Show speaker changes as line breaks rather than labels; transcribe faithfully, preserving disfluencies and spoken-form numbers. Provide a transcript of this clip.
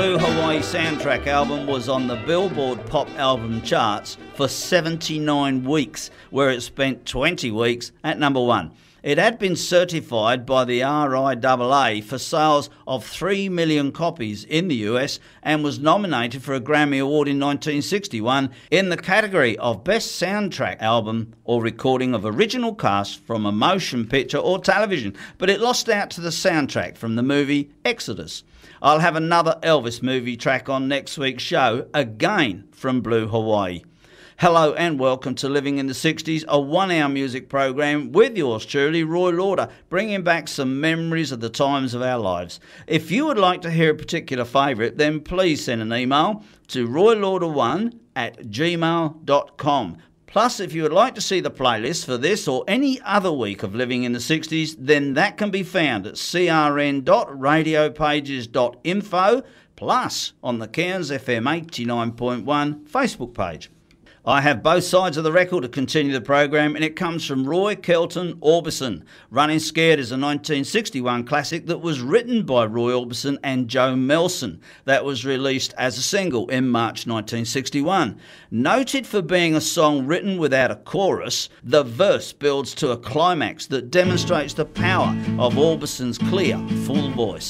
Blue Hawaii soundtrack album was on the Billboard Pop Album charts for seventy-nine weeks, where it spent twenty weeks at number one. It had been certified by the R I A A for sales of three million copies in the U S and was nominated for a Grammy Award in nineteen sixty-one in the category of Best Soundtrack Album or Recording of Original Cast from a Motion Picture or Television, but it lost out to the soundtrack from the movie Exodus. I'll have another Elvis movie track on next week's show, again from Blue Hawaii. Hello and welcome to Living in the sixties, a one-hour music program with yours truly, Roy Lauder, bringing back some memories of the times of our lives. If you would like to hear a particular favourite, then please send an email to roy lauder one at gmail dot com. Plus, if you would like to see the playlist for this or any other week of Living in the sixties, then that can be found at c r n dot radio pages dot info, plus on the Cairns F M eighty-nine point one Facebook page. I have both sides of the record to continue the program, and it comes from Roy Kelton Orbison. Running Scared is a nineteen sixty-one classic that was written by Roy Orbison and Joe Melson. That was released as a single in March nineteen sixty-one. Noted for being a song written without a chorus, the verse builds to a climax that demonstrates the power of Orbison's clear, full voice.